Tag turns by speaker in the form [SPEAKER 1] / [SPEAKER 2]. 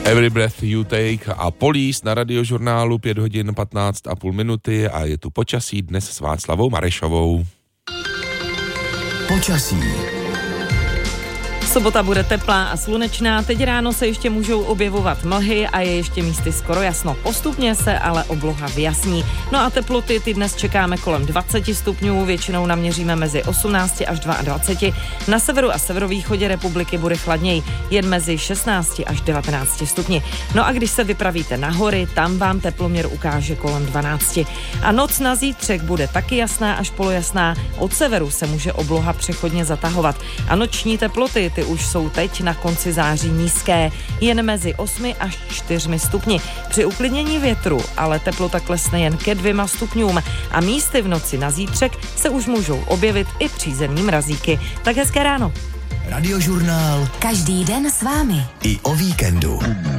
[SPEAKER 1] Every Breath You Take a Police na Radiožurnálu 5 hodin 15,5 minuty a je tu počasí dnes s Václavou Marešovou.
[SPEAKER 2] Počasí.
[SPEAKER 3] Sobota bude teplá a slunečná, teď ráno se ještě můžou objevovat mlhy a je ještě místy skoro jasno. Postupně se ale obloha vyjasní. No a teploty ty dnes čekáme kolem 20 stupňů, většinou naměříme mezi 18 až 22. Na severu a severovýchodě republiky bude chladněji, jen mezi 16 až 19 stupni. No a když se vypravíte na hory, tam vám teploměr ukáže kolem 12. A noc na zítřek bude taky jasná až polojasná, od severu se může obloha přechodně zatahovat. A noční teploty ty už jsou teď na konci září nízké, jen mezi 8 až 4 stupni. Při uklidnění větru ale teplota klesne jen ke 2 stupňům a místy v noci na zítřek se už můžou objevit i přízemní mrazíky. Tak hezké ráno.
[SPEAKER 2] Radiožurnál.
[SPEAKER 4] Každý den s vámi.
[SPEAKER 2] I o víkendu.